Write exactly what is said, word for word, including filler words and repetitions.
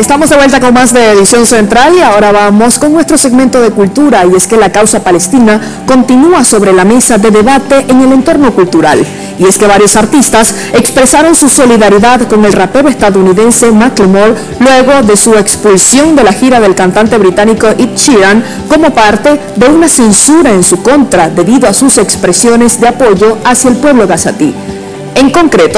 Estamos de vuelta con más de Edición Central y ahora vamos con nuestro segmento de cultura, y es que la causa palestina continúa sobre la mesa de debate en el entorno cultural. Y es que varios artistas expresaron su solidaridad con el rapero estadounidense Macklemore luego de su expulsión de la gira del cantante británico Ed Sheeran como parte de una censura en su contra debido a sus expresiones de apoyo hacia el pueblo gazatí. En concreto,